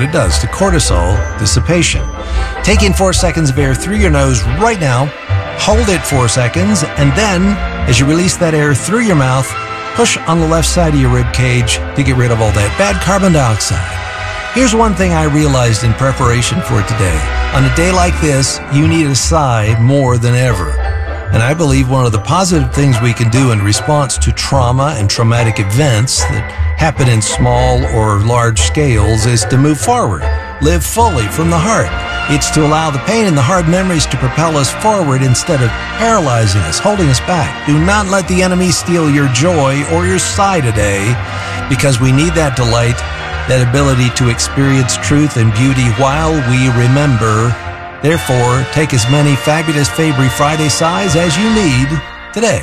it does to cortisol dissipation. Take in 4 seconds of air through your nose right now. Hold it 4 seconds, and then, as you release that air through your mouth, push on the left side of your rib cage to get rid of all that bad carbon dioxide. Here's one thing I realized in preparation for today. On a day like this, you need a sigh more than ever. And I believe one of the positive things we can do in response to trauma and traumatic events that happen in small or large scales is to move forward, live fully from the heart. It's to allow the pain and the hard memories to propel us forward instead of paralyzing us, holding us back. Do not let the enemy steal your joy or your sigh today, because we need that delight, that ability to experience truth and beauty while we remember. Therefore, take as many fabulous Fabry Friday sighs as you need today.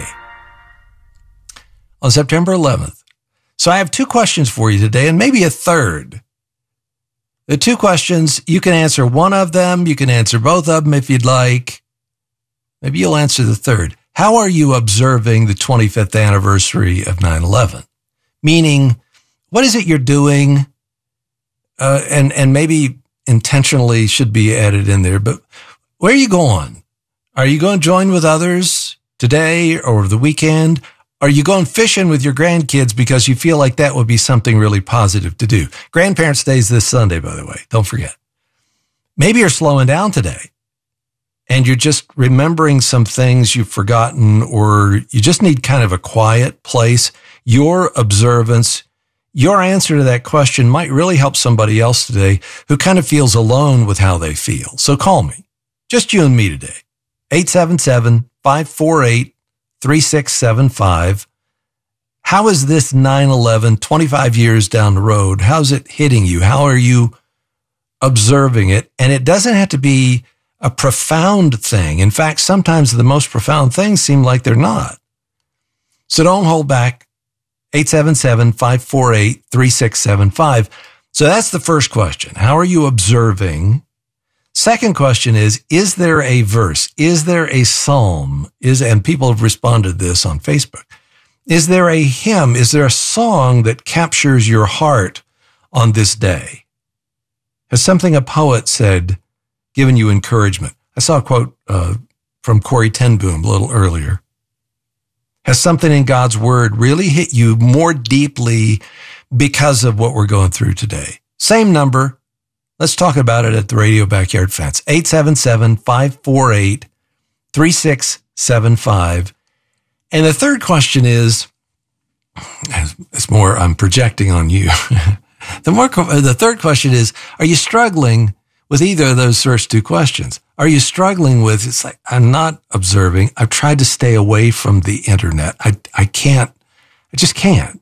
On September 11th. So I have 2 questions for you today, and maybe a third. The 2 questions, you can answer one of them. You can answer both of them if you'd like. Maybe you'll answer the third. How are you observing the 25th anniversary of 9/11? Meaning, what is it you're doing? And maybe intentionally should be added in there, but where are you going? Are you going to join with others today or the weekend? Are you going fishing with your grandkids because you feel like that would be something really positive to do? Grandparents' Day is this Sunday, by the way. Don't forget. Maybe you're slowing down today and you're just remembering some things you've forgotten, or you just need kind of a quiet place. Your observance, your answer to that question might really help somebody else today who kind of feels alone with how they feel. So call me. Just you and me today. 877-548-3675. How is this 9/11 25 years down the road? How's it hitting you? How are you observing it? And it doesn't have to be a profound thing. In fact, sometimes the most profound things seem like they're not. So don't hold back. 877-548-3675. So that's the first question. How are you observing? Second question is there a verse? Is there a psalm? And people have responded to this on Facebook. Is there a hymn? Is there a song that captures your heart on this day? Has something a poet said given you encouragement? I saw a quote from Corrie ten Boom a little earlier. Has something in God's word really hit you more deeply because of what we're going through today? Same number. Let's talk about it at the Radio Backyard Fence. 877-548-3675. And the third question is, it's more, I'm projecting on you. The third question is, are you struggling with either of those first 2 questions? Are you struggling with, it's like, I'm not observing. I've tried to stay away from the internet. I just can't.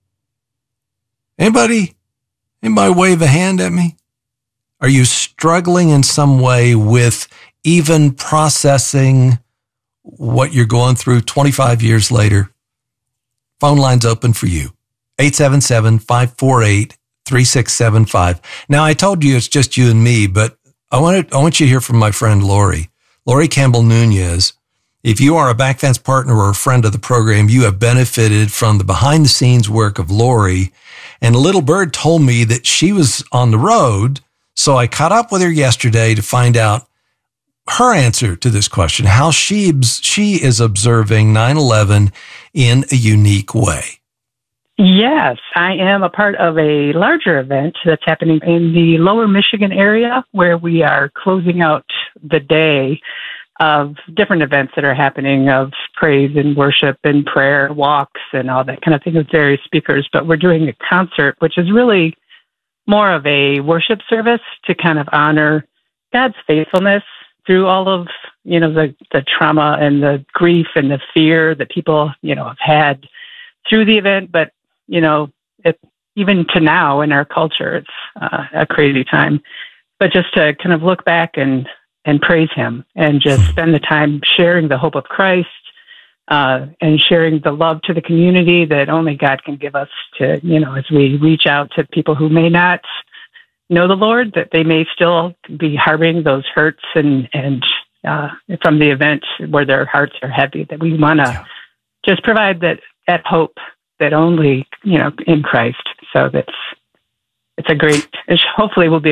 Anybody wave a hand at me? Are you struggling in some way with even processing what you're going through 25 years later? Phone line's open for you. 877-548-3675. Now, I told you it's just you and me, but I want you to hear from my friend Lori Campbell Nunez. If you are a Backfence partner or a friend of the program, you have benefited from the behind-the-scenes work of Lori. And Little Bird told me that she was on the road, so I caught up with her yesterday to find out her answer to this question, how she is observing 9/11 in a unique way. Yes, I am a part of a larger event that's happening in the lower Michigan area, where we are closing out the day of different events that are happening, of praise and worship and prayer walks and all that kind of thing with various speakers. But we're doing a concert, which is really more of a worship service to kind of honor God's faithfulness through all of, the trauma and the grief and the fear that people, have had through the event. But even to now in our culture, it's a crazy time. But just to kind of look back and praise Him and just spend the time sharing the hope of Christ and sharing the love to the community that only God can give us to, as we reach out to people who may not know the Lord, that they may still be harboring those hurts and from the event where their hearts are heavy, that we want to just provide that hope that only, in Christ. So it's a great, hopefully will be